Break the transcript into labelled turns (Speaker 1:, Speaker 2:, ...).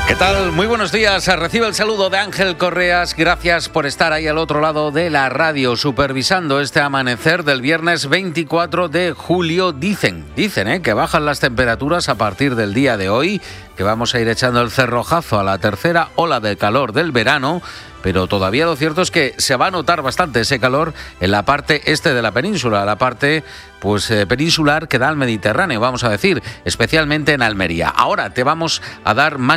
Speaker 1: ¿Qué tal? Muy buenos días. Recibe el saludo de Ángel Correas. Gracias por estar ahí al otro lado de la radio, supervisando este amanecer del viernes 24 de julio. Dicen que bajan las temperaturas a partir del día de hoy, que vamos a ir echando el cerrojazo a la tercera ola de calor del verano. Pero todavía lo cierto es que se va a notar bastante ese calor en la parte este de la península, la parte peninsular que da al Mediterráneo, vamos a decir, especialmente en Almería. Ahora te vamos a dar más